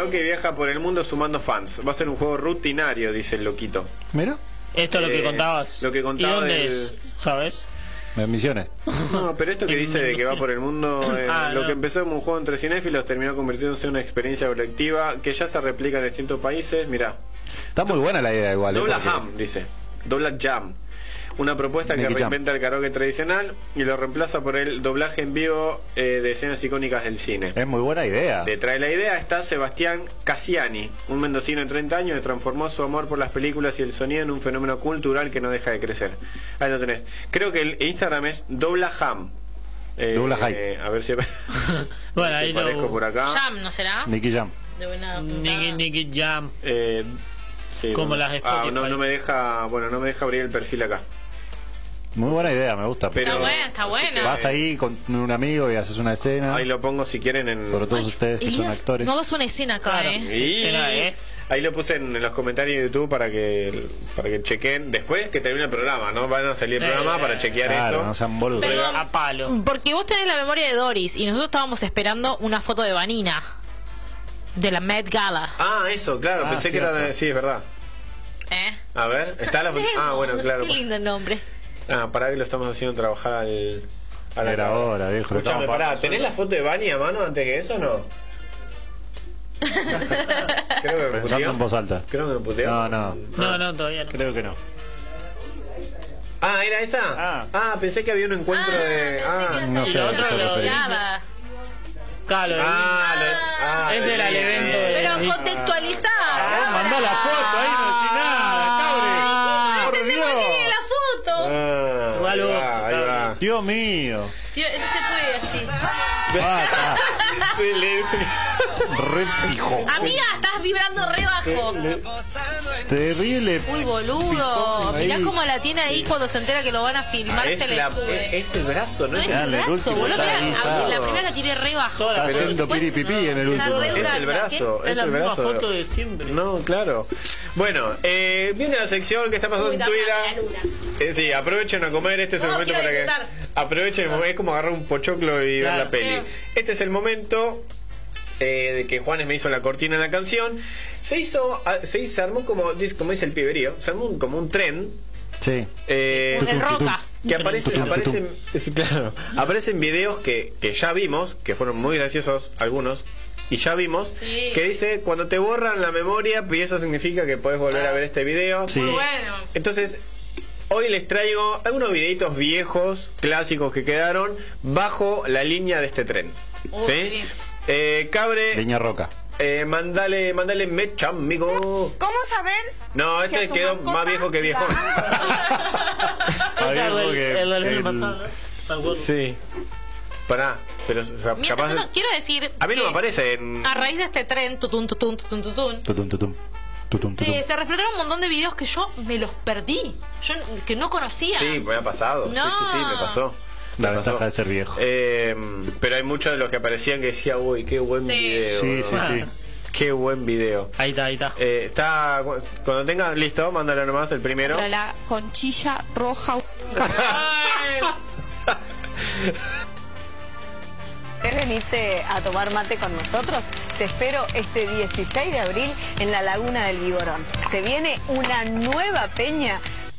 karaoke viaja por el mundo sumando fans. Va a ser un juego rutinario, dice el loquito. ¿Mira? Esto es lo que contabas. Lo que contaba. ¿Y dónde es? ¿Sabes? En Misiones. No, pero esto que dice de que va por el mundo, lo no. que empezó como un juego entre cinéfilos terminó convirtiéndose en una experiencia colectiva que ya se replica en distintos países. Mirá, Está muy buena la idea igual. Dobla porque- Jam, dice. Dobla Jam. Una propuesta que Nicky Jam. reinventa el karaoke tradicional y lo reemplaza por el doblaje en vivo de escenas icónicas del cine. Es muy buena idea. Detrás de la idea está Sebastián Cassiani, un mendocino de 30 años que transformó su amor por las películas y el sonido en un fenómeno cultural que no deja de crecer. Ahí lo tenés. Creo que el Instagram es Dobla Jam. Dobla Jai. A ver si, Bueno, ahí si aparezco lo... por acá. Jam, ¿no será? Nicky Jam. De buena Nicky Jam. Sí, Como bueno. las de Spotify. no me deja, bueno, no me deja abrir el perfil acá. Muy buena idea, me gusta. Pero- Está buena, está así buena. que- Vas ahí con un amigo y haces una escena. Ahí lo pongo si quieren en. Sobre todo ustedes que son actores. No hagas una escena acá, Claro. Y Escena, ahí lo puse en los comentarios de YouTube para que chequen después que termine el programa, ¿no? Van a salir el programa para chequear Claro, eso. no sean boludos. Pero- A palo. Porque vos tenés la memoria de Doris y nosotros estábamos esperando una foto de Vanina. De la Met Gala. Ah, eso, claro, Ah, pensé que era cierto. de... Sí, es verdad. A ver, está la foto. Ah, bueno, claro. Qué lindo nombre. Ah, pará que lo estamos haciendo trabajar a la Era hora, viejo. lo Escuchame, estamos pará, ¿tenés la foto de Vani a mano antes que eso o no? Creo que me Pensando puteó. en voz alta. Creo que me puteó. No. No, todavía no. Creo que no. Ah, ¿era esa? Ah. Pensé que había un encuentro de... no sé a qué se refiere. Gala. Claro. Ese era el evento de... Pero contextualizada. Mandá la foto ahí, no decís nada, cabre. Por Entendemos Dios. que la foto. Ahí va, ahí va. Dios mío. Tío, no se puede así. Basta. Sí. Re pijo. Amiga, estás vibrando re bajo. Terrible. Uy, boludo. Ahí. Mirá cómo la tiene ahí cuando se entera que lo van a filmar. Es, se le la, sube. es el brazo, ¿no? No Es es el, el el brazo, último boludo. está ahí, Mirá, claro. la primera la tiré re bajo. Toda Está haciendo después- piripipí en el Está último. re es el dura, brazo, Es es la el misma brazo. foto de siempre. No, claro. Bueno, viene la sección que está pasando Uy, en dame Twitter. la luna. Sí, aprovechen a comer, este es el No, momento quiero para que... disfrutar. Aprovechen el momento, es como agarrar un pochoclo y ver Claro. la peli. Este es el momento de que Juanes me hizo la cortina en la canción. Se armó como dice el piberío, se armó como un tren. Sí. El Roca. Que aparecen videos que ya vimos, que fueron muy graciosos algunos, y ya vimos, Sí. que dice, cuando te borran la memoria, y eso significa que podés volver a ver este video. Sí. Muy bueno. Entonces, hoy les traigo algunos videitos viejos, clásicos que quedaron bajo la línea de este tren. ¿Sí? Sí. Cabre, Leña Roca. mandale mecha, amigo. ¿Cómo saber? No, si este a tu quedó mascota más viejo que viejo. Ese es Había el del el- año pasado. ¿Me acuerdo? Sí. Pará, pero o sea, Mientras capaz... tanto, quiero decir A mí no que me aparece en... a raíz de este tren, tutun, tutun, tutun, tutun, Tutum, tutum. Tutum, tutum. se reflejaron un montón de videos que yo me los perdí. Yo que no conocía. Sí, me ha pasado. No. Sí, me pasó. La Me ventaja pasó. de ser viejo. Pero hay muchos de los que aparecían que decía, uy, qué buen Sí. video. Sí, sí, sí. Qué buen video. Ahí está. Está cuando tengas listo, mándalo nomás el primero. Para la conchilla roja. ¿Querés venirte a tomar mate con nosotros? Te espero este 16 de abril en la Laguna del Vigorón. Se viene una nueva peña.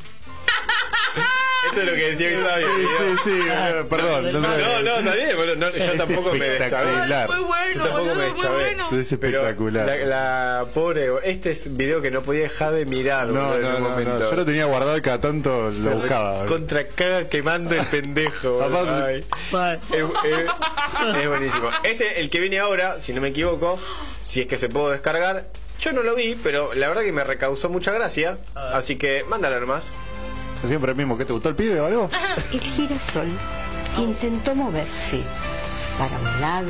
Esto es lo que decía Xavier. Sí, perdón. No, está bien. Bueno, yo Es tampoco me deschavé. espectacular. Muy bueno, Yo tampoco me boludo, muy deschavé. bueno. Es espectacular. Pero la pobre... Este es video que no podía dejar de mirar. No, boludo, en un no. momento. Yo lo tenía guardado y cada tanto lo buscaba. Contra caga quemando el pendejo. Aparte- Ay. Es buenísimo. El que viene ahora, si no me equivoco, si es que se puede descargar, yo no lo vi, pero la verdad que me recausó mucha gracia. Así que mándalo nomás. Siempre el mismo. ¿Qué te gustó el pibe o algo? El girasol intentó moverse para un lado,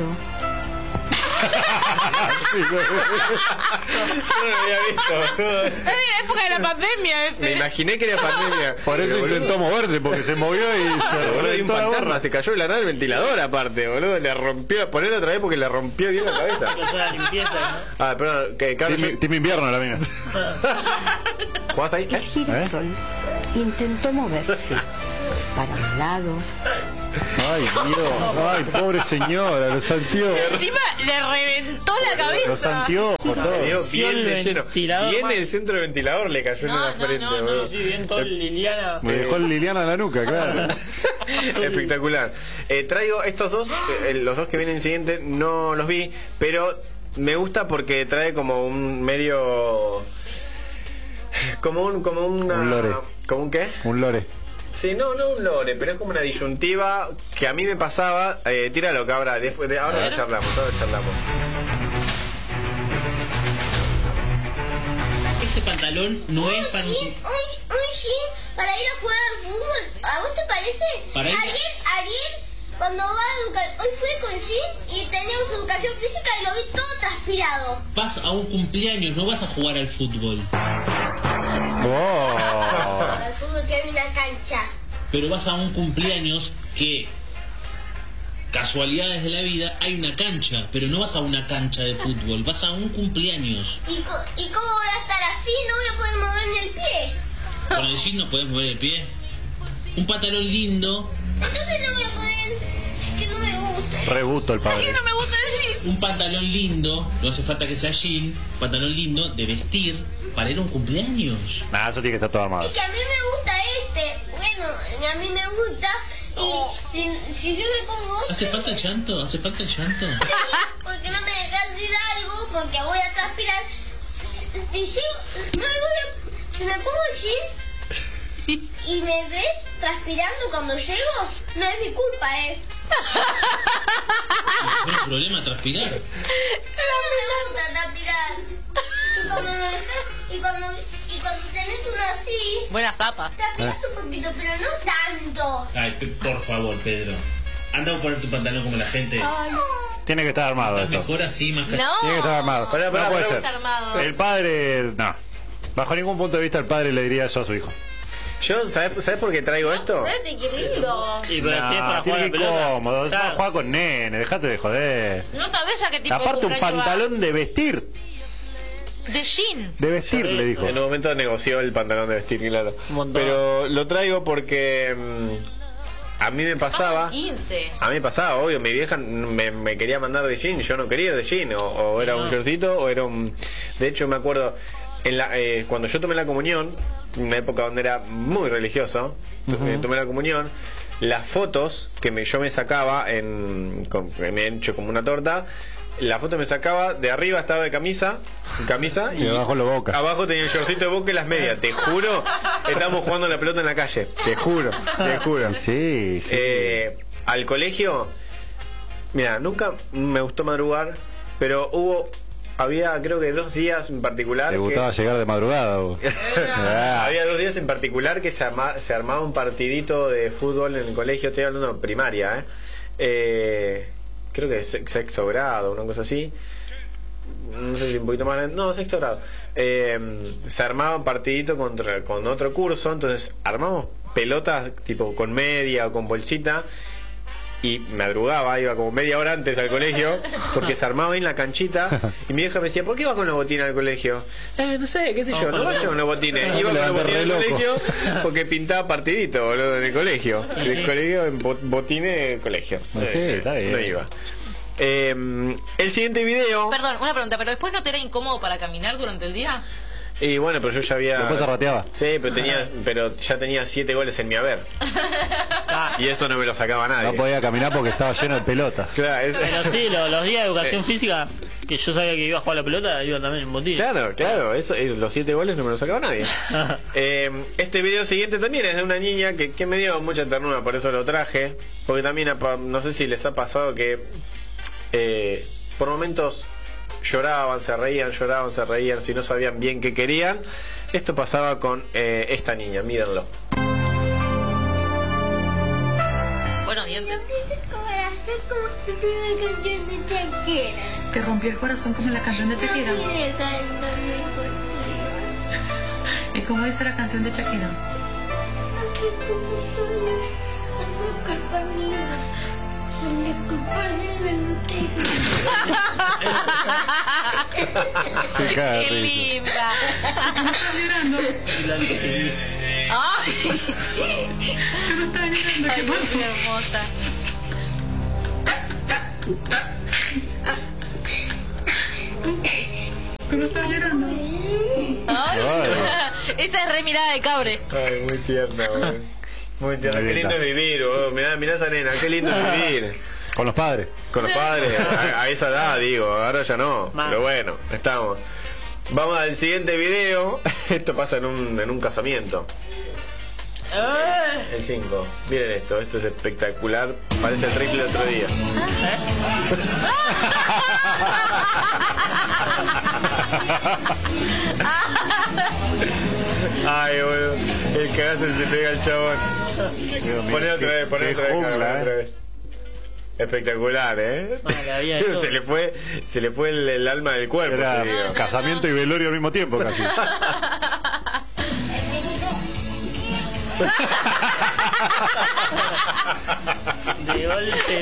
Sí, Yo no lo había visto. Es la época de la pandemia Me ese. imaginé que era pandemia. Por eso Pero, intentó moverse, porque se movió y se boludo, y un reventó la fantasma, borra. se cayó de la nada el ventilador aparte, boludo. Le rompió, ponerlo otra vez porque le rompió bien la cabeza. Es una limpieza, Ah, perdón, que Carlos. Team Invierno la mía. ¿Jugás ahí? el girasol intentó moverse para un lado, Ay, Dios. Ay, pobre señora, los anteojos. Encima le reventó la cabeza. Los anteojos, todo. Bien de lleno. Bien el centro del ventilador le cayó en la frente. boludo. Sí, bien todo Liliana. Me dejó Liliana en la nuca, claro. Espectacular. Traigo estos dos, los dos que vienen siguientes, no los vi, pero me gusta porque trae como un medio... Como un lore. ¿Como un qué? Un lore. Sí, no un lore, pero es como una disyuntiva que a mí me pasaba. Tíralo, cabra, ahora lo charlamos, Ese pantalón no es para... Un jean para ir a jugar al fútbol. ¿A vos te parece? Para ir a- Ariel, cuando va a educar, hoy fue con jean y teníamos educación física y lo vi todo transpirado. Vas a un cumpleaños, no vas a jugar al fútbol. Al fútbol se hay una cancha. Pero vas a un cumpleaños que... Casualidades de la vida, hay una cancha, pero no vas a una cancha de fútbol, vas a un cumpleaños. ¿Y cómo voy a estar así? No voy a poder mover ni el pie. Con el jean no podés mover el pie. Un pantalón lindo, Entonces no voy a poder. Es que no me gusta. Rebuto el padre. No me gusta el jean. un pantalón lindo, no hace falta que sea jean, pantalón lindo de vestir para ir a un cumpleaños. Nah, eso tiene que estar todo armado. Es que a mí me gusta este. Bueno, a mí me gusta. Y si yo me pongo otro, ¿Hace falta el llanto? ¿Hace falta el llanto? sí, porque no me dejas decir algo, porque voy a transpirar. Si me pongo el jean y me ves transpirando cuando llego, no es mi culpa, No hay problema transpirar. No me gusta transpirar. Y cuando me dejas, y cuando tenés uno así, Buena zapa. transpiras un poquito, pero no tanto. Ay, por favor, Pedro. Anda a poner tu pantalón como la gente. Tiene que estar armado Estás esto. mejor así, más Tiene que estar armado. Pará, no puede pará. ser. Está armado. El padre, no. Bajo ningún punto de vista el padre le diría eso a su hijo. Yo, ¿sabes por qué traigo esto? Vete, qué lindo. Y pero si es para jugar a tiene la que ir pelota. cómodo. Es para Claro. jugar con nene, dejate de joder. No sabés a qué tipo Aparte de un cumpleaños pantalón de vestir. va. De jean. De vestir, le dijo. En un momento negoció el pantalón de vestir, claro. Un montón. Pero lo traigo porque a mí me pasaba. 15. A mí me pasaba, obvio, mi vieja me quería mandar de jean, yo no quería ir de jean, o era un shortcito, o era un... De hecho, me acuerdo, cuando yo tomé la comunión, una época donde era muy religioso, tomé la comunión, las fotos que yo me sacaba, que me han hecho como una torta, la foto me sacaba, de arriba estaba de camisa Y abajo la Boca. abajo tenía el shortcito de Boca y las medias, te juro, estábamos jugando a la pelota en la calle, te juro. Sí, sí. Al colegio, mira, nunca me gustó madrugar, pero había creo que 2 días en particular. ¿Te gustaba llegar de madrugada? Vos? Había 2 días en particular que se armaba un partidito de fútbol en el colegio, estoy hablando de primaria, creo que sexto grado, una cosa así. No sé si un poquito más, no, sexto grado. Se armaba un partidito con otro curso, entonces armamos pelotas tipo con media o con bolsita y madrugaba, iba como media hora antes al colegio porque se armaba ahí en la canchita y mi vieja me decía, ¿por qué vas con los botines al colegio? No sé, qué sé yo, no vaya con los botines. Iba con los botines al colegio porque pintaba partidito, boludo, en el colegio. En el colegio, en botines, colegio. Sí, está bien. No iba. El siguiente video. Perdón, una pregunta, pero después no te era incómodo para caminar durante el día. Y bueno, pero yo ya había. Después se rateaba. Sí, pero ya tenía 7 goles en mi haber. Y eso no me lo sacaba nadie. No podía caminar porque estaba lleno de pelotas. Claro, Pero sí, los días de educación física, que yo sabía que iba a jugar a la pelota, iba también en botín. claro, los 7 goles no me los sacaba nadie. Este video siguiente también es de una niña que me dio mucha ternura, por eso lo traje. Porque también, no sé si les ha pasado que por momentos lloraban, se reían, si no sabían bien qué querían. Esto pasaba con esta niña, mírenlo. Bueno, dientes. Como si fuera una canción de Shakira. Te rompió el corazón como la canción de Shakira. ¿Y cómo dice la canción de Shakira? Qué linda. ¿Estás llorando? Ay, ¿Tú no estás llorando? ¿Qué pasó? qué hermosa. Pero está llorando. Ay, esa es re mirada de cabre. Ay, muy tierna, güey. Muy tierna. Qué lindo es vivir, güey. Mirá esa nena, qué lindo es vivir. Con los padres. Con los padres, a esa edad, digo. Ahora ya no. Pero bueno, estamos. Vamos al siguiente video. Esto pasa en un casamiento. El 5. Miren esto es espectacular. Parece el rifle del otro día. Ay, boludo. El cagazo se pega al chabón. Poné otra vez, otra vez. Espectacular, se le fue el alma del cuerpo. Era casamiento y velorio al mismo tiempo casi. De golpe.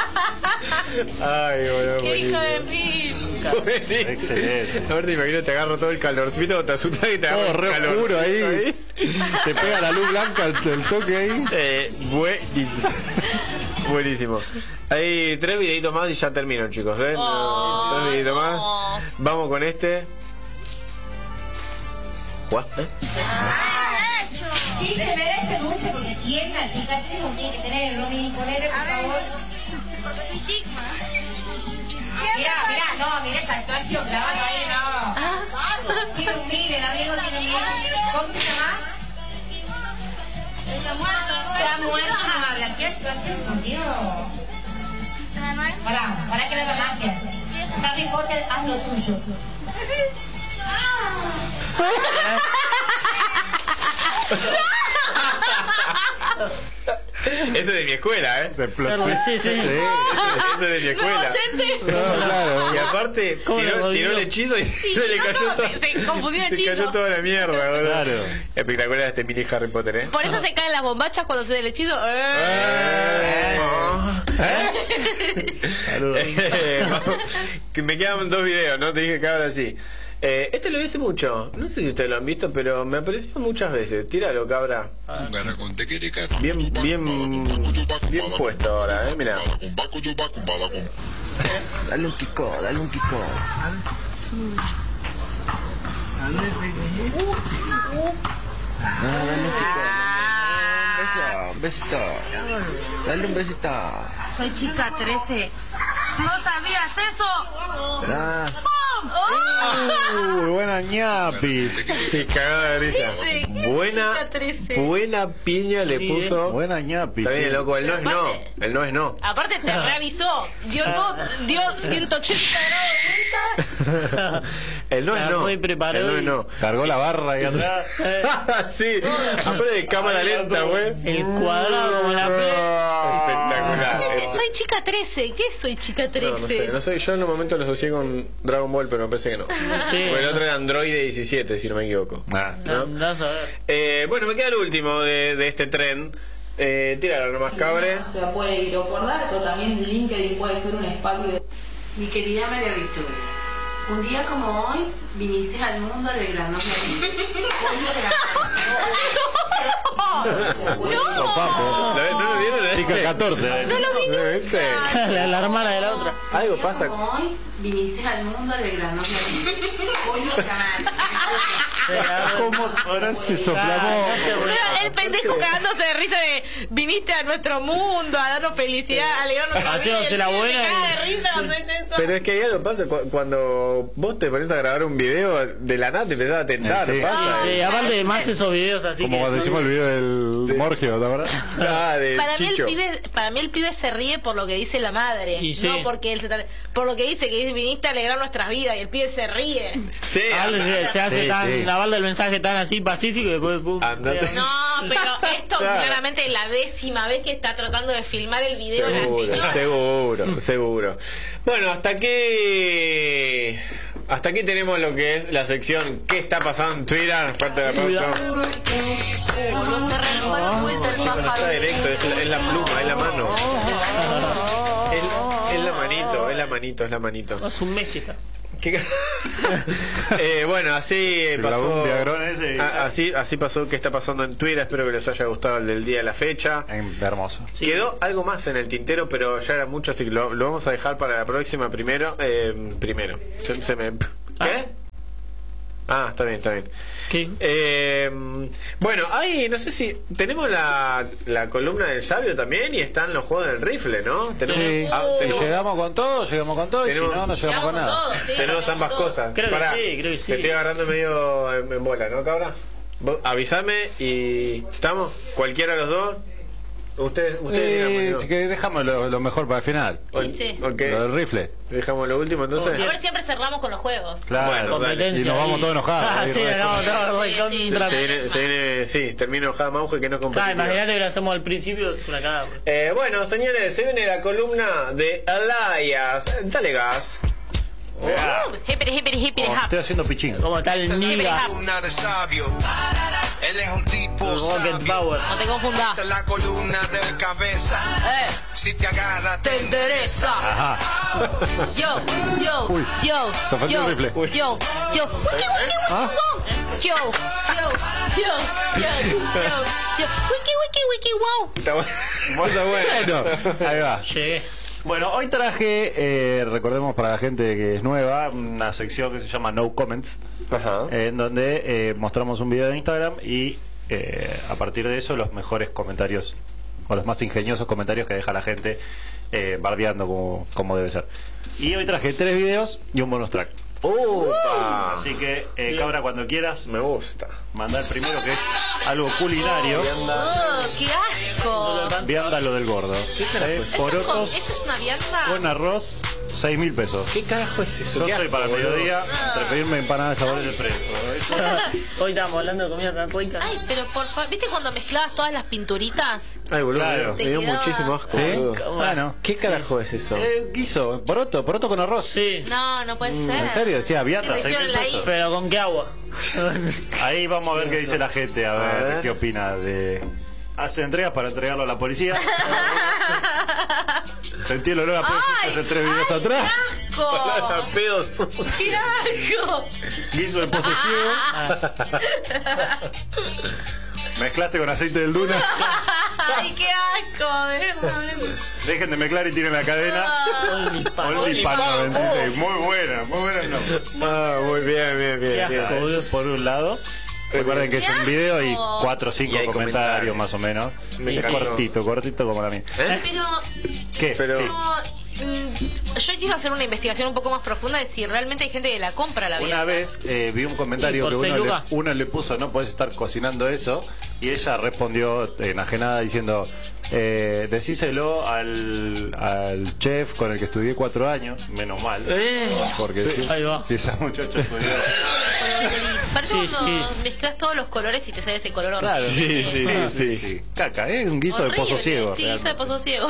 Ay, boludo. ¡Qué hijo de mil! Excelente. A ver, te imagino, te agarro todo el calorcito, te asustas y te agarro Todo re calor. oscuro ahí. Te pega la luz blanca el toque ahí. Buenísimo. Buenísimo. Hay 3 videitos más y ya termino, chicos, 3 videitos más. Vamos con este. ¿Jugás? Sí, se merece dulce porque tiene la cicatriz, no tiene que tener el romin. Ponele, por favor. Porque soy Sigma. Mirá, no, mirá esa actuación, grabando ahí, no. Tiene un miren, amigo, tiene un miren. ¿Cómo se llama? Está muerto. Está muerto, no habla. ¿Qué actuación, por Dios? Pará que no haga magia. Harry Potter, haz lo tuyo. Ese es de mi escuela, Se explotó. Sí. Ese es de mi escuela. No, claro. Y aparte, tiró el hechizo y se le cayó todo. Se confundió el Se hechizo. cayó toda la mierda, boludo. Claro. Espectacular este mini Harry Potter, Por eso se caen las bombachas cuando se da el hechizo. Saludos. Que me quedan 2 videos, ¿no? Te dije que ahora sí. Este lo vi hace mucho. No sé si ustedes lo han visto, pero me apareció muchas veces. Tíralo, cabra. Bien puesto ahora, mirá. Dale un kiko, dale un kiko. Dale un kiko. Un besito. Dale un besito. Soy chica 13. ¿No sabías eso? Buena ñapi. Sí, cagada de risa. Buena piña le puso. Buena ñapi. Está bien, loco, el no es no. El no es no. Aparte te reavisó. Dio 180 grados de vuelta. El no es no. Muy preparado. El no es no. Cargó la barra ahí atrás. Sí. Aparte de cámara lenta, güey. El cuadrado como la Espectacular. Soy chica 13. ¿Qué es soy chica 13? No sé, yo en un momento lo asocié con Dragon Ball, pero me parece que no. Sí. Porque el otro era Android 17, si no me equivoco. ¿no? Andás a ver. Bueno, me queda el último de este tren. Tíralo nomás, cabre. Se puede ir o por dato, también LinkedIn puede ser un espacio de... Mi querida María Victoria, un día como hoy viniste al mundo alegrarnos la vida. ¿No lo vieron? Chica 14. No lo vi. La hermana de la otra. Algo pasa. Como hoy viniste al mundo alegrarnos la vida. ¿Cómo ahora se soplamos? El pendejo cagándose de risa de viniste a nuestro mundo a darnos felicidad, a alegrarnos la vida. Haciéndose la buena. Se caga de risa cuando dice eso. Pero es que hay algo pasa cuando vos te pones a grabar un video de la nada te empezás a tentar. Sí. Pasa. Aparte más esos videos así. Como que cuando son- hicimos el video del Morgio, ¿la verdad? Ah, de Chicho. Para mí el pibe se ríe por lo que dice la madre, Y sí. no porque él por lo que dice que viniste a alegrar nuestras vidas y el pibe se ríe. Sí, se hace Sí, tan, sí. la balda del mensaje tan así pacífico y después pum, Andate. pega. No, pero esto Claro. claramente es la 10ª vez que está tratando de filmar el video la señora. Seguro. Bueno, hasta aquí tenemos lo que es la sección ¿Qué está pasando en Twitter? Parte de pausa. No está directo, es la pluma, es la mano. Es la manito. Hace un mes que está. Bueno, así pasó. Así pasó que está pasando en Twitter. Espero que les haya gustado el del día de la fecha. Hermoso. Sí. Quedó algo más en el tintero, pero ya era mucho, así que lo vamos a dejar para la próxima primero. ¿Qué? Está bien. ¿Qué? Bueno, ahí no sé si tenemos la columna del sabio también y están los juegos del rifle, ¿no? Tenemos, llegamos con todo, y si no, no llegamos con nada. Tenemos ambas cosas. Creo que sí. Te estoy agarrando medio en bola, ¿no, cabra? Vos avísame y ¿estamos? Cualquiera de los dos. Ustedes sí, que dejamos lo mejor para el final. Sí. Okay. Lo del rifle. Dejamos lo último entonces. A ver, siempre cerramos con los juegos. Claro, bueno, y nos vamos todos enojados. Sí, termino enojada Mauge que no compete. Imagínate que lo hacemos al principio, es una cagada. Bueno, señores, se viene la columna de Elias. Dale gas. Estoy haciendo pichín. Como está el niga. Él es un tipo Rocket Power. No te confundas. la columna del cabeza. Si te agarra te interesa. Ajá. Yo. Se faltó el rifle. Yo. Wiki, wow. Está bueno. Ahí va. Llegué. Bueno, hoy traje, recordemos para la gente que es nueva, una sección que se llama No Comments, en donde mostramos un video de Instagram y a partir de eso los mejores comentarios o los más ingeniosos comentarios que deja la gente bardeando como debe ser. Y hoy traje 3 videos y un bonus track. Así que, cabra, cuando quieras, me gusta. Manda el primero, que es algo culinario. ¡Qué asco! Vianda lo del gordo. Porotos ¿Esto es una vianda? con arroz, 6.000 pesos. ¿Qué carajo es eso? Yo soy para el mediodía, preferirme empanadas de sabores de fresco. Hoy estamos hablando de comida tan rica. Ay, pero por favor, ¿viste cuando mezclabas todas las pinturitas? Ay, boludo, Claro. me dio muchísimo asco. ¿Sí? Boludo. Bueno. ¿Qué carajo es eso? Guiso, poroto con arroz. Sí. No puede ser. ¿En serio? Decía vianda, Sí, 6.000 pesos. Pero ¿con qué agua? Ahí vamos a ver qué dice la gente, a ver qué opina de... Hace entregas para entregarlo a la policía. Sentí el olor a pedos hace 3 videos atrás. ¡Qué asco! Pedos. ¡Qué asco! Guiso de pozo ciego. Mezclaste con aceite del Duna. ¡Ay, qué asco! Dejen de mezclar y tiren la cadena. Onlypan 96. Muy buena no. Muy bien. Qué asco, por un lado. Recuerden que es un video y 4 o 5 comentarios más o menos. Es cortito como la mía. Pero... ¿Qué? yo iba a hacer una investigación un poco más profunda de si realmente hay gente que la compra la vianda. Una vez vi un comentario que uno le puso: no podés estar cocinando eso, y ella respondió enajenada diciendo: decíselo al chef con el que estudié 4 años, menos mal, porque si esa muchacha estudió. Parece cuando mezclas todos los colores y te sale ese color horrible. Claro, sí. Caca, es un guiso de pozo ciego. Sí, guiso de pozo ciego.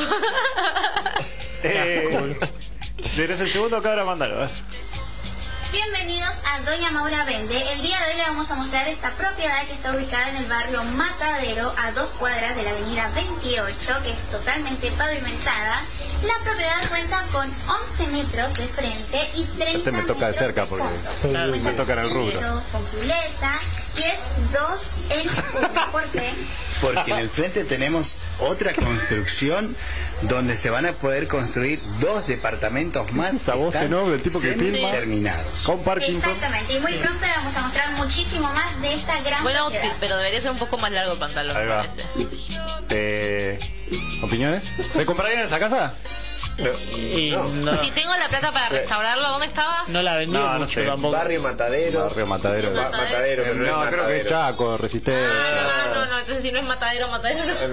¿Tienes el segundo, cabra? Mándalo. Bienvenidos a Doña Maura Vende. El día de hoy le vamos a mostrar esta propiedad que está ubicada en el barrio Matadero, a 2 cuadras de la avenida 28, que es totalmente pavimentada. La propiedad cuenta con 11 metros de frente y 30 me toca de cerca porque me toca en el rubro. Con pileta y es 2 en 1. ¿Por qué? Porque en el frente tenemos otra construcción donde se van a poder construir 2 departamentos más. Esa voz enorme del tipo que filma. Terminados. Con Parkinson. Exactamente, y muy pronto le vamos a mostrar muchísimo más de esta gran buen propiedad. outfit, pero debería ser un poco más largo el pantalón. Ahí va. ¿Opiniones? ¿Se comprarían en esa casa? No. Si tengo la plata para restaurarla, ¿dónde estaba? No la vendí mucho sé. tampoco. Barrio Matadero. Matadero. Matadero, pero no, creo que es Chaco, Resistencia. No, entonces si no es Matadero. No.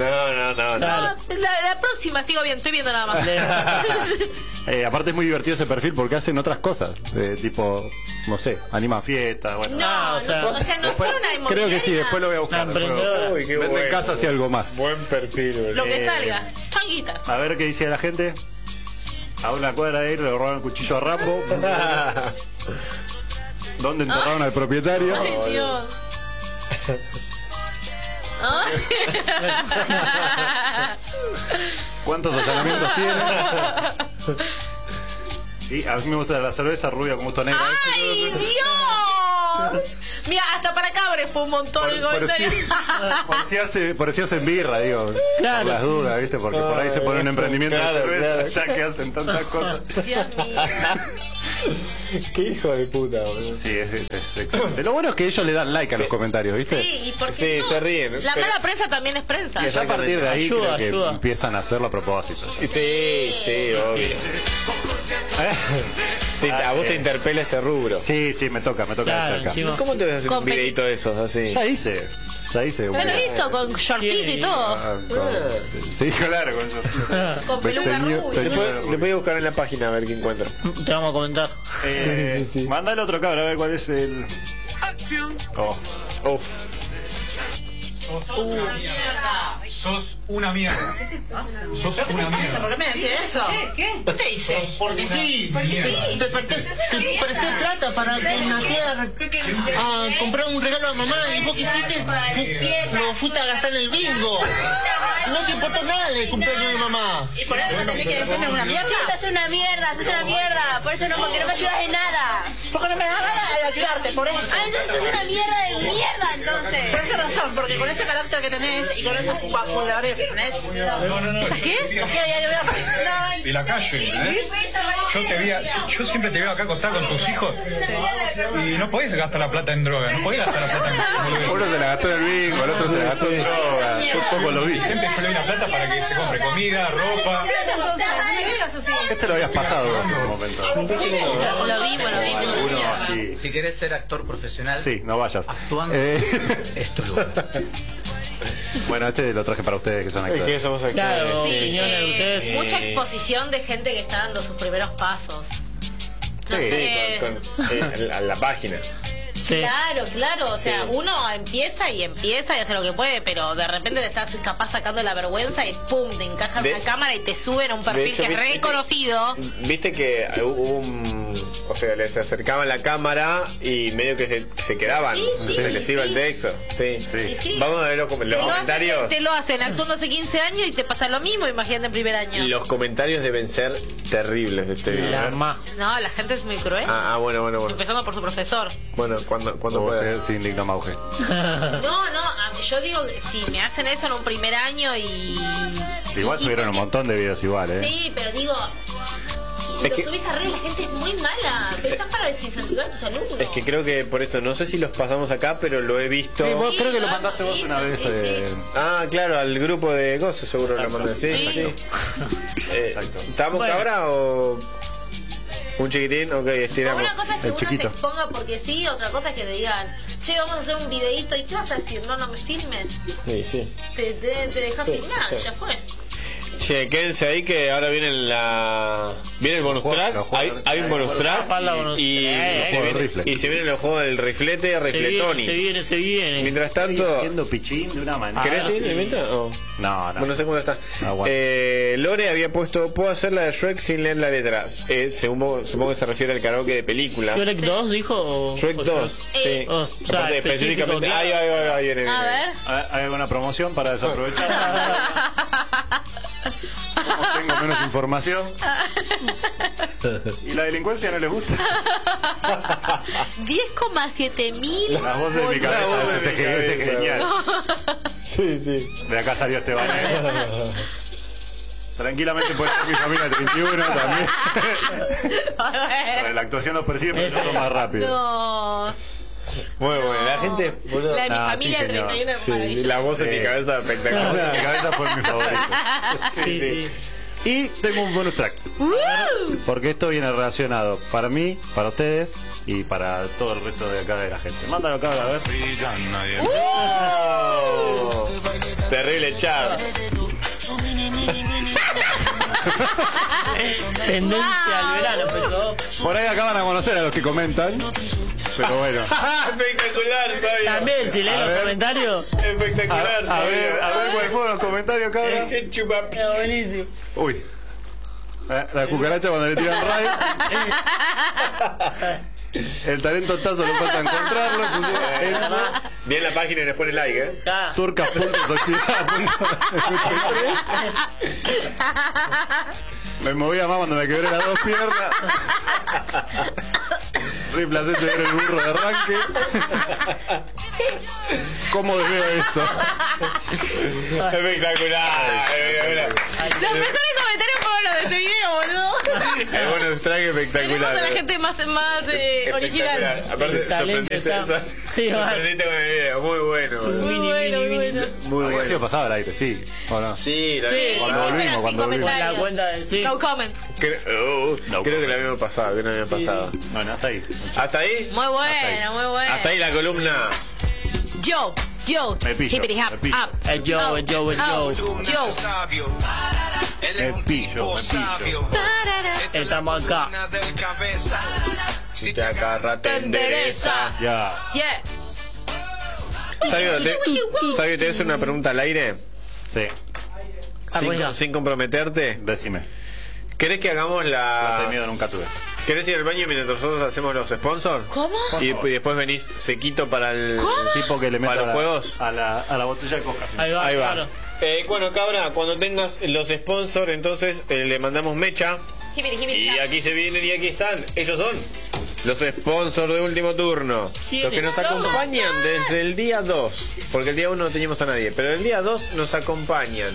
La próxima sigo bien, estoy viendo nada más. Aparte es muy divertido ese perfil porque hacen otras cosas, tipo, no sé, animan fiestas, bueno. No son una inmobiliaria. Creo que sí, después lo voy a buscar. Venden casas y algo más. Buen perfil. Lo que salga. Changuita. A ver qué dice la gente. A una cuadra de ir le robaron el cuchillo a Rambo. ¿Dónde enterraron al propietario? Ay, Dios. ¿Cuántos allanamientos tiene? Y a mí me gusta la cerveza rubia con gusto negro. ¡Ay, Dios! Mira, hasta para cabres fue un montón el comentario. Por si hacen birra, digo. Claro. Por las dudas, ¿viste? Porque por ahí se pone un emprendimiento de cerveza, ya que hacen tantas cosas. Dios mío. Qué hijo de puta, boludo. Sí, es excelente. Lo bueno es que ellos le dan like a los comentarios, ¿viste? Sí, y porque Sí, se ríen. la pero- mala prensa también es prensa. Y ya a partir de ahí Ayuda, creo que ayuda. empiezan a hacerlo a propósito. Sí, obvio. A vos te interpela ese rubro. Sí, me toca Claro, de cerca. encima. ¿Cómo te vas a hacer un videito de esos así? Ya hice. Ya lo hizo con shortcito y todo. Sí, claro, con eso. Con peluca rubia. Después voy a buscar en la página a ver qué encuentro. Te vamos a comentar. Mandale otro cabra a ver cuál es el. Uf. Sos una mierda. Sos una mierda. ¿Por qué me decís eso? ¿Qué? ¿Qué te hice? Porque sí. Te presté plata para que me ayudara a comprar un regalo a mamá y vos qué hiciste, lo fuiste a gastar en el bingo. No te importó nada el cumpleaños de mamá. ¿Y por eso tenés que decirme una mierda? Sos una mierda, sos una mierda. Por eso no, porque no me ayudas en nada. Porque no me da ganas de ayudarte, por eso. Ah, entonces sos una mierda de mierda, entonces. Por esa razón, porque con ese carácter que tenés y con esa popularidad que tenés. No. ¿Qué? Y la calle, ¿eh? Yo siempre te veo acá acostar con tus hijos y no podés gastar la plata en droga, no podés gastar la plata en Uno se la gastó en el bingo, el otro se la gastó en droga. Yo poco lo vi. Siempre yo le doy la plata para que se compre comida, ropa. Este lo habías pasado vos en un momento. Lo vimos. Uno así. Si querés ser actor profesional, Sí, no vayas. actuando, esto es lo Bueno, este lo traje para ustedes que son actores. Que somos actores. Claro, Sí, opiniones de ustedes. mucha exposición de gente que está dando sus primeros pasos. No Sí, sé. con a la página. Sí. Claro, o sea, uno empieza y hace lo que puede, pero de repente te estás capaz sacando la vergüenza y pum, te encajan una cámara y te suben a un perfil hecho, que es reconocido. Viste que hubo o sea, les acercaban la cámara y medio que se quedaban, se les iba el texto. Sí. Vamos a ver los comentarios. Te lo hacen actuando hace 15 años y te pasa lo mismo, imagínate en primer año. Los comentarios deben ser terribles de este video. No, la gente es muy cruel. Bueno. Empezando por su profesor. Bueno, cuando pueda. Se indigna Mauge. No, yo digo, si me hacen eso en un primer año y... Igual subieron un montón de videos igual, Sí, pero digo... Es lo que- subís a redes, la gente es muy mala. Pero estás para desincentivar a tus alumnos. Es que creo que por eso, no sé si los pasamos acá, pero lo he visto. Sí, vos creo que lo mandaste vos una vez. Claro, al grupo de Gozo seguro lo mandé. Sí. Exacto. ¿Estamos Bueno. cabra o un chiquitín? Ok, estiramos. Una cosa es que uno se exponga porque sí, otra cosa es que te digan, che, vamos a hacer un videíto. ¿Y qué vas a decir? No me filmes. Sí. Te dejas Sí, filmar, sí. ya fue. Che, quédense ahí que ahora viene viene el bonus track. Hay un bonus track y se vienen los juegos del riflete, rifletoni. Se viene. Mientras tanto, haciendo pichín de una manera. ¿querés ir mientras? No. Bueno, no sé cómo está. bueno. Lore había puesto, puedo hacer la de Shrek sin leer la letra. Supongo que se refiere al karaoke de película. ¿Shrek 2 dijo? O Shrek 2, sí. O sea, Aparte, específicamente. Ahí viene. A ver. ¿Hay alguna promoción para desaprovechar? Como tengo menos información. ¿Y la delincuencia no les gusta? 10,7 mil. Las voces de mi cabeza, ese es genial. Sí. De acá salió Esteban. Tranquilamente puede ser mi familia 31 también. La actuación nos persigue, pero yo soy más rápido. No. Muy bueno, la gente. Boludo. La de mi familia el 31 es maravillosa. La voz en mi cabeza espectacular. La voz en mi cabeza fue mi favorito. Sí. Y tengo un bonus track. Porque esto viene relacionado para mí, para ustedes y para todo el resto de acá de la gente. Mándalo acá a ver. Terrible chat. Tendencia al verano empezó. Por ahí acaban a conocer a los que comentan. Pero bueno. Espectacular, Fabio. También, si lees los comentarios. Espectacular. A ver cuáles fueron los comentarios, cabrón. Qué chupapi. Buenísimo. Uy. La cucaracha cuando le tiran rayo. El talento tazo le falta encontrarlo. Bien la página y les pone like, Turcas.sociedad. Me movía más cuando me quebré las dos piernas. Re placente ver el burro de arranque. ¿Cómo veo esto? Espectacular. Los mejores comentarios fueron los de este video, boludo. El bonus track espectacular. Tenemos a la gente más original. Aparte, sorprendiste con el video. Muy bueno. Muy bueno. Muy bueno. Sí, pasaba al aire, sí. ¿O no? Sí, cuando volvimos. La cuenta de sí. No comment. Creo que la habíamos pasado, Bueno, hasta ahí. ¿Hasta ahí? Muy buena, muy buena. Hasta ahí la columna. Yo. Me pillo. Hippity hop, Me pillo. up. Yo. Me pillo. Estamos acá. Si te agarra, te endereza. Ya. Yeah. Sabio, te voy a hacer una pregunta al aire. Sí. Sin comprometerte. Decime. ¿Querés que hagamos No te miedo nunca tuve. ¿Querés ir al baño mientras nosotros hacemos los sponsors? ¿Cómo? Y después venís sequito para el tipo que le mete para los juegos. A la botella de coca. Ahí va. Claro. Bueno, cabra, cuando tengas los sponsors, entonces le mandamos mecha. Y aquí se vienen y aquí están. Ellos son los sponsors de último turno. Los que nos acompañan desde el día 2. Porque el día 1 no teníamos a nadie. Pero el día 2 nos acompañan.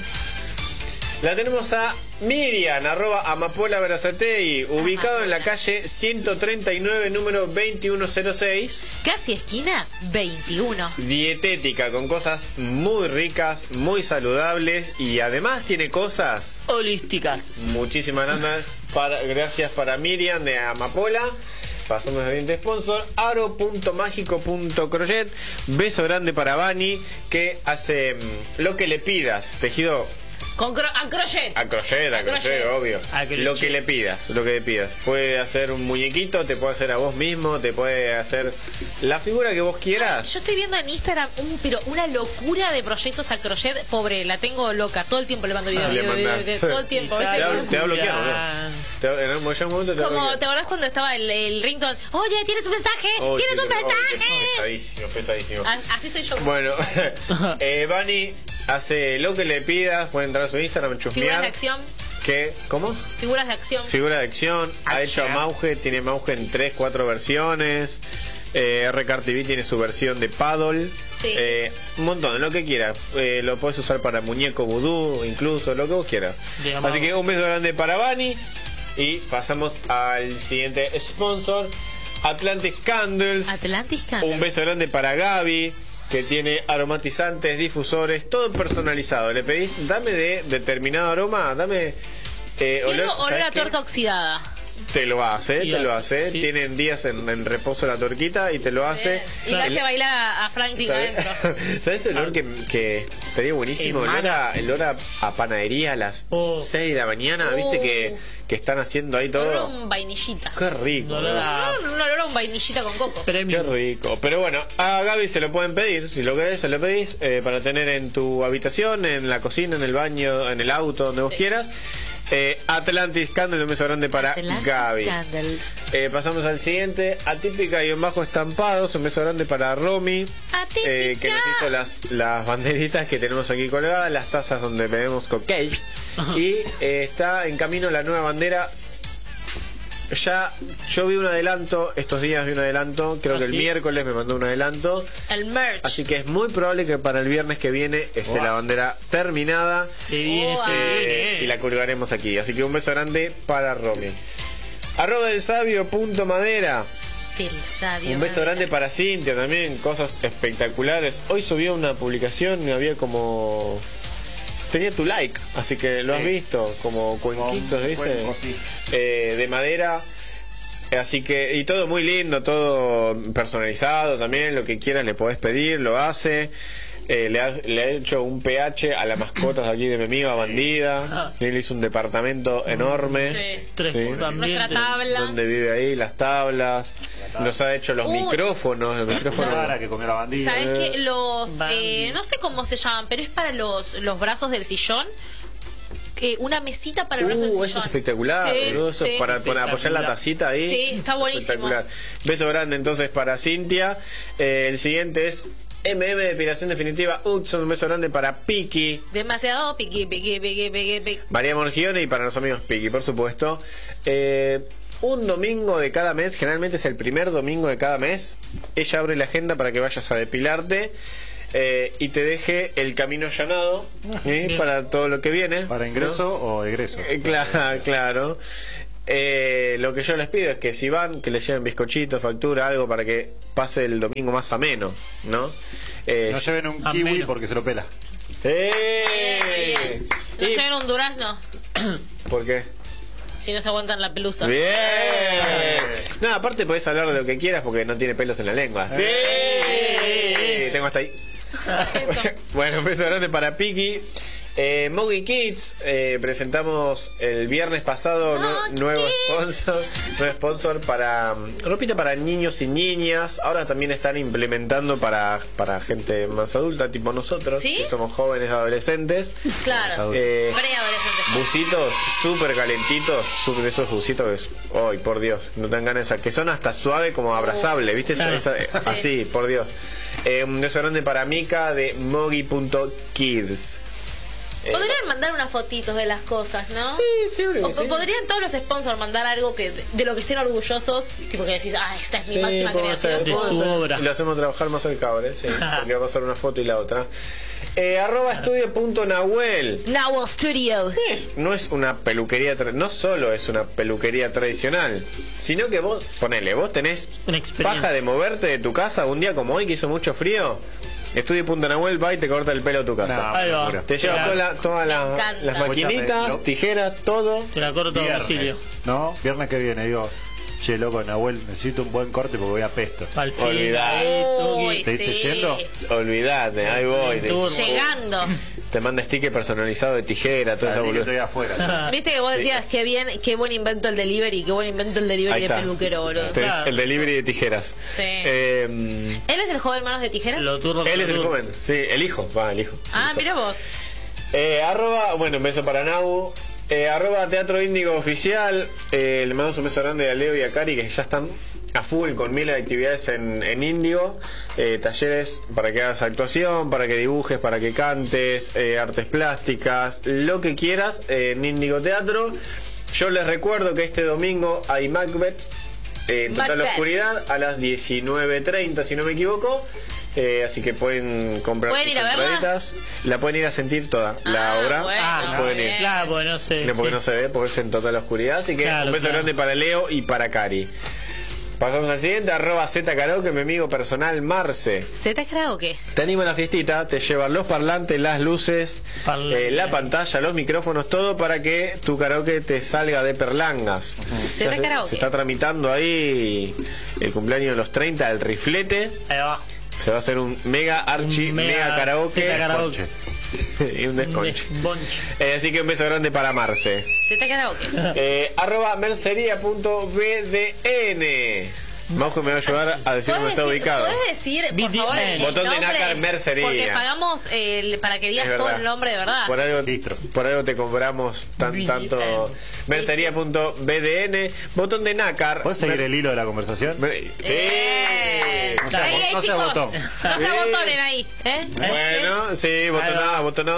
La tenemos a Miriam, @amapola_Berazategui, ubicado en la calle 139, número 2106. Casi esquina 21. Dietética, con cosas muy ricas, muy saludables y además tiene cosas holísticas. Muchísimas gracias para Miriam de Amapola. Pasamos al siguiente sponsor, aro.mágico.crochet. Beso grande para Bani, que hace lo que le pidas, tejido a crochet. A crochet, obvio. Lo que le pidas. Puede hacer un muñequito, te puede hacer a vos mismo, te puede hacer la figura que vos quieras. Yo estoy viendo en Instagram pero una locura de proyectos a crochet. Pobre, la tengo loca. Todo el tiempo le mando videos. Todo el tiempo. Te ha bloqueado, ¿no? En un momento te acordás cuando estaba el ringtone? Oye, tienes un mensaje. Tienes un mensaje. Pesadísimo. Así soy yo. Bueno, Bani hace lo que le pidas. Pueden entrar a su Instagram, chusmear. Figuras de acción. ¿Qué? ¿Cómo? Figuras de acción. Figuras de acción. Ha hecho Mauge, tiene Mauge en 3-4 versiones. RCard TV tiene su versión de paddle. Sí. Un montón, lo que quieras. Lo puedes usar para muñeco vudú, incluso, lo que vos quieras. Así que un beso grande para Bani. Y pasamos al siguiente sponsor, Atlantic Candles. Un beso grande para Gaby, que tiene aromatizantes, difusores, todo personalizado. Le pedís, dame de determinado aroma, dame olor a torta oxidada. Te lo hace, Sí. Tienen días en reposo la torquita y te lo hace. Y le hace bailar a Franklin adentro. ¿Sabes el olor que estaría buenísimo? El olor a panadería a las 6 de la mañana, ¿viste? Que están haciendo ahí todo. Olor a un vainillita. Qué rico. Un olor a un vainillita con coco. Qué rico. Pero bueno, a Gaby se lo pueden pedir. Si lo querés, se lo pedís para tener en tu habitación, en la cocina, en el baño, en el auto, donde vos quieras. Atlantis Candle, un beso grande para Gaby. Pasamos al siguiente, Atípica_estampados, un beso grande para Romy, que nos hizo las banderitas que tenemos aquí colgadas, las tazas donde bebemos cocktail. Y está en camino la nueva bandera. Ya yo vi un adelanto, estos días vi un adelanto, creo que el miércoles me mandó un adelanto. El merch. Así que es muy probable que para el viernes que viene esté la bandera terminada. Se viene. Y la colgaremos aquí. Así que un beso grande para Romy. @delsabio.madera. Un beso grande para Cintia también, cosas espectaculares. Hoy subió una publicación y había como... Tenía tu like, así que lo has visto, como cuenquitos, dice, de madera. Así que, y todo muy lindo, todo personalizado también, lo que quieras le podés pedir, lo hace. Le he hecho un PH a las mascotas aquí de mi amiga Bandida. Le hizo un departamento enorme. Nuestra tabla. Donde vive ahí, las tablas. Nos ha hecho los micrófonos. Que comió la Bandida. ¿Sabes qué? No sé cómo se llaman, pero es para los brazos del sillón. Una mesita para el brazo del sillón. Eso es espectacular, para apoyar la tacita ahí. Sí, está buenísimo. Espectacular. Beso grande entonces para Cintia. El siguiente es Depilación Definitiva Hudson, un beso grande para Piki. Demasiado piqui. María Morgione y para los amigos Piki, por supuesto. Un domingo de cada mes, generalmente es el primer domingo de cada mes, ella abre la agenda para que vayas a depilarte y te deje el camino allanado para todo lo que viene. ¿Para ingreso, ¿no? O egreso? Claro. Lo que yo les pido es que si van, que les lleven bizcochito, factura, algo para que pase el domingo más ameno, ¿no? No lleven un kiwi porque se lo pela. No lleven un durazno. ¿Por qué? Si no se aguantan la pelusa. Bien. No, aparte podés hablar de lo que quieras porque no tiene pelos en la lengua. Sí. Tengo hasta ahí. Bueno, un beso grande para Piki. Mogi Kids, presentamos el viernes pasado nuevo sponsor para ropita para niños y niñas. Ahora también están implementando para gente más adulta, tipo nosotros, ¿sí? Que somos jóvenes adolescentes. Claro, preadolescentes. Busitos súper calentitos, súper esos busitos que es, ¡ay, por Dios! No te dan ganas, que son hasta suave como abrazable, ¿viste? Claro. Así, por Dios. Un beso grande para Mika de Mogi.kids. Podrían mandar unas fotitos de las cosas, ¿no? Sí, obvio. Podrían todos los sponsors mandar algo que de lo que estén orgullosos, tipo que decís, esta es mi máxima creación. De su obra. Y lo hacemos trabajar más al cabre, sí, porque va a pasar una foto y la otra. @estudio.nahuel. Nahuel Studio. No es una peluquería, no solo es una peluquería tradicional, sino que vos tenés paja de moverte de tu casa un día como hoy que hizo mucho frío. Estudio.nahuel va y te corta el pelo a tu casa. Te lleva todas las maquinitas, tijeras, todo. Te la corto a domicilio. No, viernes que viene, digo, che, loco, Nahuel, necesito un buen corte porque voy a pesto. Olvidate. ¿Te dice yendo? Olvidate, ahí voy. Llegando. Te manda sticker personalizado de tijera, todo eso. Estoy afuera. Viste que vos decías, qué buen invento el delivery, de peluquero, boludo. El delivery de tijeras. Sí. ¿Él es el joven manos de tijeras? Él es el joven, sí, el hijo. Mira vos. Un beso para Nau. Teatro Índigo Oficial. Le mandamos un beso grande a Leo y a Cari, que ya están a full con miles de actividades en Índigo, talleres para que hagas actuación, para que dibujes, para que cantes, artes plásticas, lo que quieras en Índigo Teatro. Yo les recuerdo que este domingo hay Macbeth en total oscuridad a las 19:30, si no me equivoco. Así que pueden comprar sus entraditas. La pueden ir a sentir toda la obra. Pueden ir. Claro, porque no se porque no se ve, porque es en total oscuridad. Así que un beso grande para Leo y para Cari. Pasamos al siguiente, @ZKaraoke, mi amigo personal Marce. ¿ZKaraoke? Te anima a la fiestita, te llevan los parlantes, las luces, la pantalla, los micrófonos, todo para que tu karaoke te salga de perlangas. ¿ZKaraoke? Se está tramitando ahí el cumpleaños de los 30, el riflete. Ahí va. Se va a hacer un mega karaoke. Y un desconche. Así que un beso grande para Marce. ¿ZKaraoke? @mercería.bdn. Majo me va a ayudar a decir dónde está ubicado. ¿Puedes decir, por favor, el botón de nombre? nácar Mercería. Porque pagamos para que digas todo el nombre de verdad. Por algo te cobramos tanto. Mercería.bdn. Botón de nácar. ¿Puedes seguir el hilo de la conversación? Sí. No sea botón. No sea botonen ahí. Bueno, sí, botonado.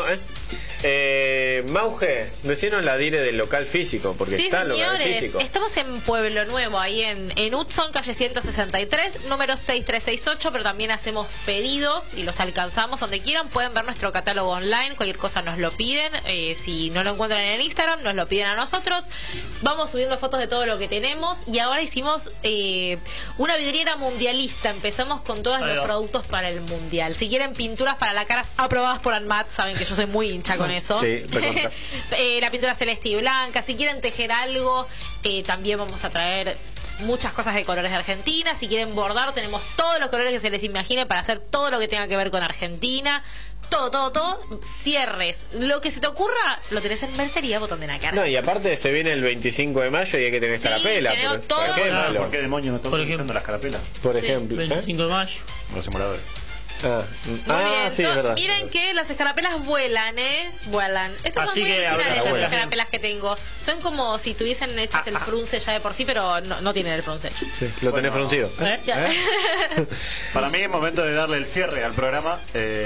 Mauge, decinos la dire del local físico, porque sí, está el local señores, físico. estamos en Pueblo Nuevo, ahí en Hudson, calle 163, número 6368, pero también hacemos pedidos y los alcanzamos donde quieran. Pueden ver nuestro catálogo online, cualquier cosa nos lo piden. Si no lo encuentran en Instagram, nos lo piden a nosotros. Vamos subiendo fotos de todo lo que tenemos y ahora hicimos una vidriera mundialista. Empezamos con todos los productos para el mundial. Si quieren pinturas para la cara aprobadas por ANMAT, saben que yo soy muy hincha con eso. Sí, la pintura celeste y blanca. Si quieren tejer algo, también vamos a traer muchas cosas de colores de Argentina. Si quieren bordar, tenemos todos los colores que se les imagine para hacer todo lo que tenga que ver con Argentina. Todo, cierres, lo que se te ocurra, lo tenés en Mercería, botón de nácar. No, y aparte se viene el 25 de mayo y hay que tener escarapela. Tenemos todo. ¿Por qué demonios no están utilizando las carapelas? Por ejemplo. 25 de mayo. Los simuladores. Muy bien. sí, es verdad. Miren que las escarapelas vuelan, vuelan. Estas Así son muy que originales ahora las escarapelas que tengo. Son como si tuviesen hechas el frunce ya de por sí, pero no tienen el frunce. Sí, lo tenés fruncido. Ya. Para mí es momento de darle el cierre al programa.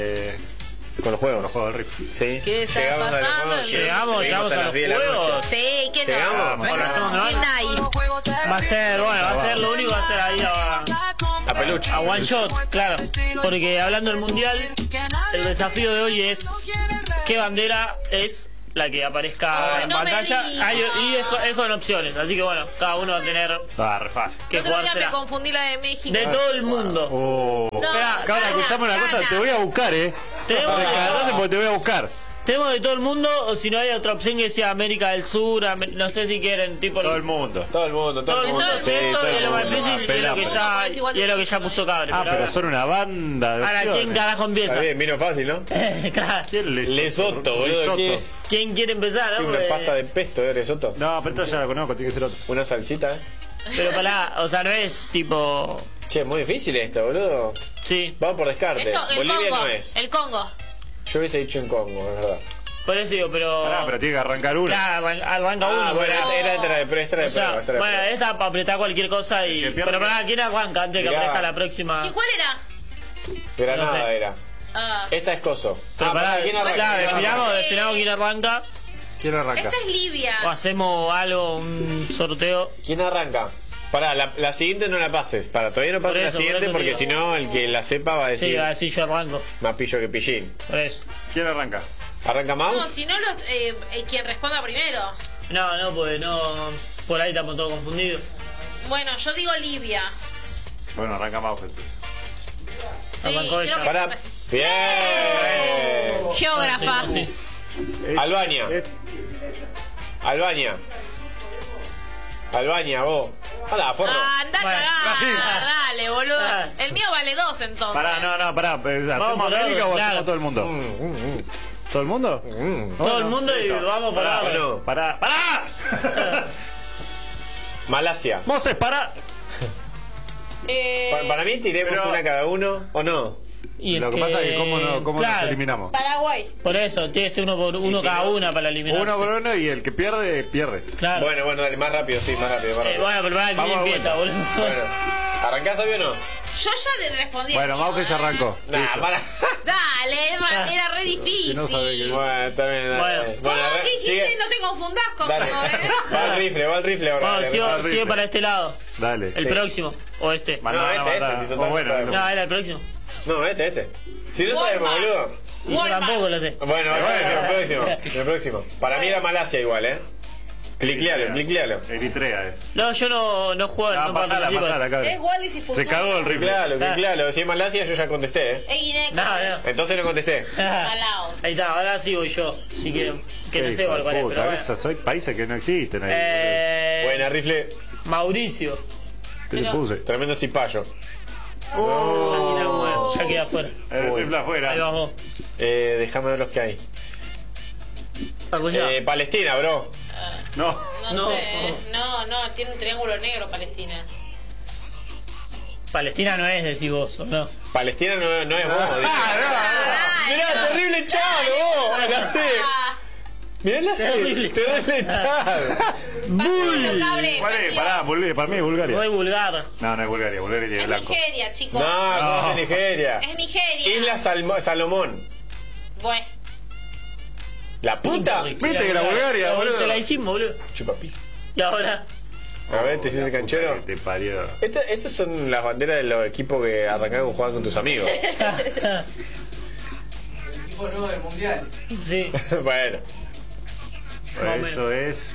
Con los juegos. Con los juegos del Riff. Sí. ¿Qué está Llegamos a los pasando? juegos. Llegamos a los las 10 de la juegos. noche. Sí, ¿quién Llegamos. no? Lo hacemos de ¿Quién hay? Va a ser, bueno, va a ser lo único, va a ser ahí A peluche. a one shot, claro. Porque hablando del mundial, el desafío de hoy es qué bandera es la que aparezca Ay, en no me pantalla. digas. Y es con opciones, así que bueno, cada uno va a tener Re fácil. que El otro día me jugársela. confundí la de México. De todo el mundo. No, Cabra, escuchame una cosa, te voy a buscar, Tenemos Recadate porque te voy a buscar. Tenemos de todo el mundo, o si no hay otra opción que sea América del Sur, no sé si quieren tipo Todo el mundo. Todo el mundo, todo el mundo, Sí, ¿cierto? todo Y el lo más mundo. difícil y es lo que ya puso Cabre. Ah, pero son una banda de Ahora, ¿quién opciones. carajo empieza? Está bien, vino fácil, ¿no? Claro. ¿Quién Lesoto, boludo. Lesoto. ¿Qué? ¿Quién quiere empezar? Sí, No? una Porque- pasta de pesto, Lesoto. No, pero esta ya la conozco, tiene que ser otro. Una salsita, Pero pará, o sea, no es tipo... Che, muy difícil esto, boludo. Sí. Vamos por descarte. Esto, el Bolivia Congo. no es. El Congo. Yo hubiese dicho en Congo, es verdad. Por eso digo, pero... Pará, pero tiene que arrancar una. Claro, arranca uno. Bueno, pero- era de prueba, O sea, bueno, esa para apretar cualquier cosa y... El que pierde- Pero pará, ¿quién arranca antes de que Mirá. aparezca la próxima? ¿Y cuál era? Granada no sé. era. Ah, Esta es coso. Pero pará, ¿quién arranca? claro, ¿Quién arranca? definamos quién arranca ¿Quién arranca? esta es Libia. o hacemos algo, un sorteo. ¿Quién arranca? Pará, la siguiente no la pases. Todavía no Por pases la eso, siguiente por eso porque digo. si no, el que la sepa va a Sí, decir así yo arranco. más pillo que pillín. Por eso. ¿Quién arranca? ¿Arranca No, Mouse? si no, quien responda primero. No, pues no... Por ahí estamos todos confundidos. Bueno, yo digo Libia. Bueno, arranca Maus entonces. Sí, Arrancó creo ella. que- Pará. Bien. Geógrafa. Sí. Albania. Albania, vos. Hola, forro. Anda a Bueno, cagar. Brasil. Dale, boludo. Ah. El mío vale 2 entonces. Pará, ¿hacemos por América orden, o claro. hacemos todo el mundo? ¿Todo el mundo? Todo el mundo y vamos por Pará, ahora. bueno. pará. Malasia. Moses, pará. Para mí tiremos Pero- una cada uno, ¿o no? Y Lo que pasa es que cómo nos claro, eliminamos. Paraguay. Por eso, tiene que ser uno si cada no? una para eliminar. Uno por uno y el que pierde, pierde. Claro. Bueno, dale, más rápido, sí, más rápido. Bueno, pero pará, ¿quién Vamos de empieza, vuelta. boludo? Bueno, ¿arrancás, Sabio o no? Yo ya le respondí. Bueno, Mau que ya arrancó. Nah, Listo. para. Dale, era re difícil. no sabe que- Bueno, está bien, dale. Bueno. ¿Cómo Bueno, que sigue. dijiste? No te confundas conmigo, Dale. Va el rifle ahora. Vamos, dale, sigue, va. horrible. sigue para este lado. Dale. El Sí. próximo. O este. No, este, si total O bueno, sabemos. No, era el próximo. No, este. Si no sabemos, Walmart. boludo. Y yo tampoco lo sé. Bueno, el próximo. Para mí era Malasia igual, Cliclealo. Eritrea es. No, yo no juego, no participo. Pasala, cabrón. Es Wallis y Se cagó el rifle. Cliclealo. Si es Malasia, yo ya contesté, Es Guinea. No. Entonces no contesté. Malaos. Ahí está, ahora sí voy yo. Si quieren, que no Qué sé hijo de cuál es, puta, pero bueno. esos son países que no existen ahí. Buena, rifle. Mauricio. ¿Qué le puse? Tremendo cipayo. Ya queda afuera. El rifle afuera. Ahí vamos. Déjame ver los que hay. Palestina, bro. No. No sé. No, tiene un triángulo negro Palestina. Palestina no es, decís vos, ¿o no? Palestina no es vos. Mirá, no. terrible chavo, vos. La sé. Mirá la sé. Terrible Terrible chavo. Bull. ¿Cuál es? Pará, para mí es Bulgaria. Soy vulgar. No, es Bulgaria. Bulgaria tiene Es blanco. Nigeria, chicos. No, ¿cómo es Nigeria? Es Nigeria. Isla Salomón. Bueno. ¿La puta? Viste que era Bulgaria, boludo. Te la dijimos, boludo. Chupapi. Y ahora. A ver, ¿te sientes canchero? Te parió. Estas son las banderas de los equipos que arrancaron jugando con tus amigos. El equipo nuevo del mundial. Sí. Bueno. Eso es.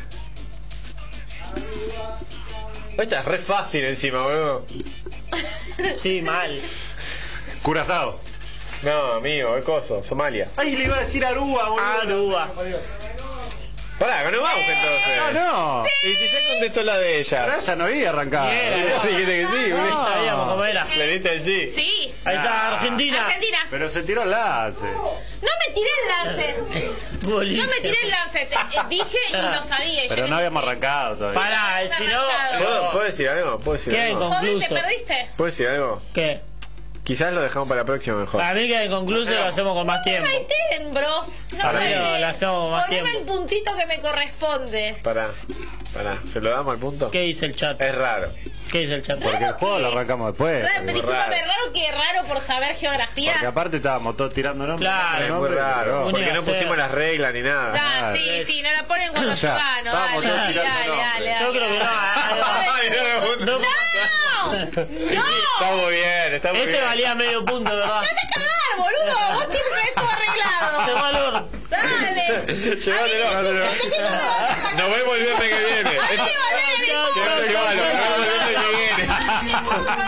Esta es re fácil encima, boludo. Sí, mal. Curazao. No, amigo, es coso, Somalia. Ay, le iba a decir Aruba, boludo. Aruba. Pará, ganó Bauca entonces. Ah, no. Y si ya contestó la de ella. Pero ella no había arrancado. Bien. Y vos dijiste que sí, No boludo. sabíamos cómo era. Le diste el sí. Sí. Ahí está, Argentina. Argentina. Pero se tiró el lance. No me tiré el lance. Bolivia. No me tiré el lance. Dije y lo sabía. y Pero yo no habíamos arrancado todavía. Pará, si no. ¿Puedo decir algo? ¿Puedo decir ¿Qué algo? Joder, ¿te concluso? perdiste? ¿Puedo decir algo? ¿Qué? Quizás lo dejamos para la próxima mejor. Para mí que inconcluso lo hacemos con más tiempo. No me bros. Para mí lo hacemos con más tiempo. Poneme el puntito que me corresponde. Pará. ¿Se lo damos al punto? ¿Qué dice el chat? Es raro. ¿Qué dice el chat? Porque el juego lo arrancamos después. Disculpame, raro por saber geografía. Porque aparte estábamos todos tirando nombres. Claro, es muy raro. Porque no pusimos las reglas ni nada. Sí, no la ponen cuando yo gano. Dale. Yo creo que no. Está muy bien, está muy bien. Este valía medio punto, ¿verdad? No te cagar, boludo. Vos siempre tenés todo arreglado. Se va al horno. Dale. Llévatelo. Nos vemos el viernes que viene. Llévatelo, nos vemos el viernes que viene.